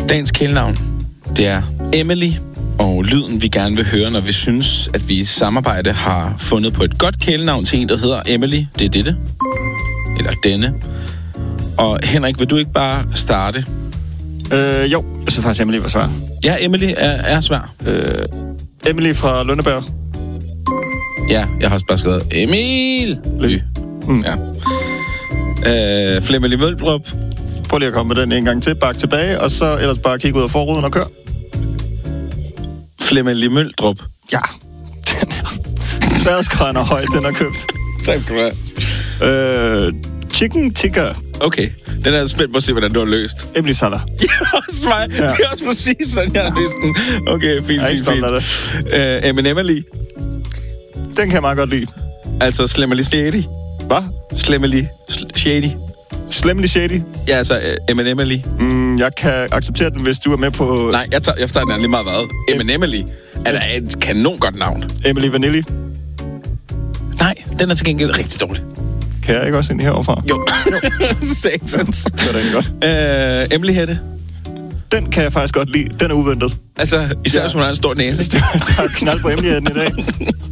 Dagens kælenavn, det er Emily, og lyden vi gerne vil høre, når vi synes, at vi i samarbejde har fundet på et godt kælenavn til en, der hedder Emily. Det er dette. Eller denne. Og Henrik, vil du ikke bare starte? Jo, jeg synes faktisk, Emily var svær. Ja, Emily er svær. Emily fra Lønneberg. Ja, jeg har også bare skrevet Emil Ly. Ja. Flemmelig Møldrup. Prøv lige at komme med den en gang til, bak tilbage, og så ellers bare kigge ud af forruden og kør. Flemmelig Møldrup. Ja, den her. Værskrøn og højt, den er købt. Tak skal du have. Chicken tikka. Okay, den er spændt på at se, hvordan du har løst. Emily Saller. Ja, også mig. Ja. Det er også præcis sådan, jeg har løst den. Okay, fint. Emily. Den kan jeg meget godt lide. Altså Slemmelig Shady. Hvad? Slemmelig Shady. Slemmelig Shady? Ja, altså Emily. Jeg kan acceptere den, hvis du er med på... Nej, jeg tager den lige meget hvad. Emily. Er der et kanon godt navn? Emily Vanilli. Nej, den er til gengæld rigtig dårlig. Kan jeg ikke også ind heroverfra? Jo. Satans. Det er da egentlig godt. Emily Hætte. Den kan jeg faktisk godt lide. Den er uventet. Altså, især hvis hun har en stor næse. Der er knald på Emily Hætten i dag.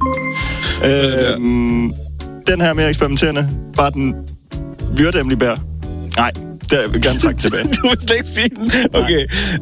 Den her mere eksperimenterende. Bare den Vyrte Emily Bær. Nej, det vil jeg gerne trække tilbage. Du vil slet ikke sige den. Okay.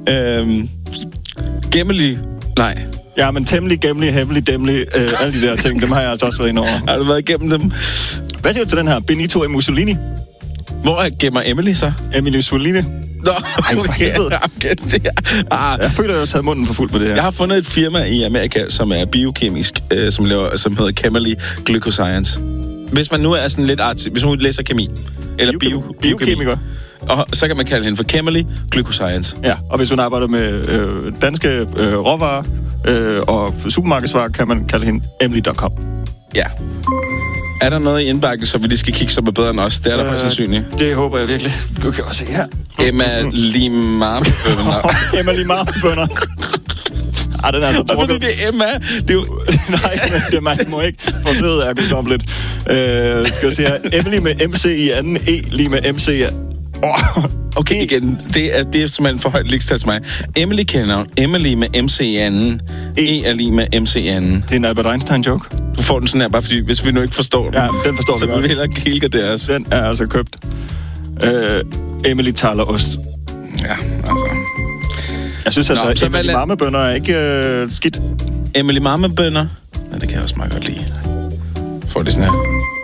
Gemmelig. Nej. Ja, men temmelig, gemmelig, hemmelig, demmelig, alle de der ting, dem har jeg altså også været inde over. Har du været igennem dem? Hvad siger du til den her? Benito e Mussolini? Hvor gemmer Emily så? Emily Mussolini. Nå, okay. Jeg føler, jeg har taget munden for fuld på det her. Jeg har fundet et firma i Amerika, som er biokemisk, som hedder Chemily Glycoscience. Hvis man nu er sådan lidt artig, hvis man læser kemi, eller biokemiker. Og så kan man kalde hende for Chemily Glycoscience. Ja, og hvis hun arbejder med danske råvarer og supermarkedsvarer, kan man kalde hende Emily.com. Ja. Er der noget i indbakken, som vi lige skal kigge, som er bedre end os? Det er der højst sandsynligt. Det håber jeg virkelig. Du kan også se her. Emma Limarbønner. Emma Limarbønner. Ah, den er altså trukket. Det er Emma. Det er jo... Nej, det man må ikke forsøget er godt lidt. Skal jeg sige her. Emily med MC i anden, E lige med MC i... Okay, igen. Det er simpelthen for højt ligestal til mig. Emily kender Emily med MC i anden. E er lige med MC i anden. Det er en Albert Einstein-joke. Du får den sådan her, bare fordi, hvis vi nu ikke forstår den. Ja, den forstår vi så godt. Så vi heller helgardere os. Den er altså købt. Emily taler ost. Ja, altså... Jeg synes altså, Emily Marmebønner er ikke skidt. Emily Marmebønner? Ja, det kan jeg også meget godt lide. Får det sådan her.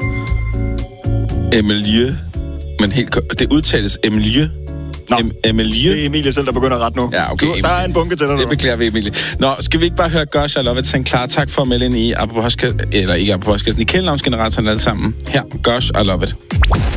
Emilie. Men helt... Det udtales Emilie. Emilie. Det er Emilie selv, der begynder ret nu. Ja, okay. Der er en bunke til dig. Det beklager vi, Emilie. Nå, skal vi ikke bare høre Gosh, I Love It, St. Klar. Tak for at melde ind i Apropos, eller ikke Apropos, i kælenavnsgeneratoren alle sammen. Her, Gosh, I Love It.